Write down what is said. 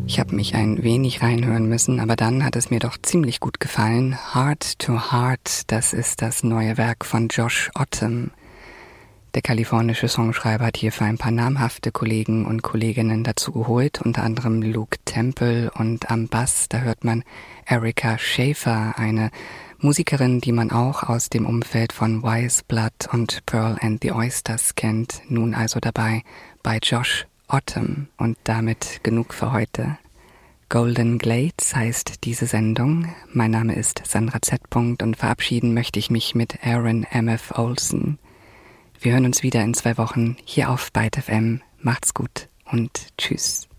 Ich habe mich ein wenig reinhören müssen, aber dann hat es mir doch ziemlich gut gefallen. Heart to Heart, das ist das neue Werk von Josh Autumn. Der kalifornische Songschreiber hat hierfür ein paar namhafte Kollegen und Kolleginnen dazu geholt, unter anderem Luke Temple, und am Bass, da hört man Erica Schaefer, eine Musikerin, die man auch aus dem Umfeld von Wise Blood und Pearl and the Oysters kennt, nun also dabei bei Josh Autumn. Und damit genug für heute. Golden Glades heißt diese Sendung. Mein Name ist Sandra Z. und verabschieden möchte ich mich mit Aaron M.F. Olsen. Wir hören uns wieder in 2 Wochen hier auf Byte FM. Macht's gut und tschüss.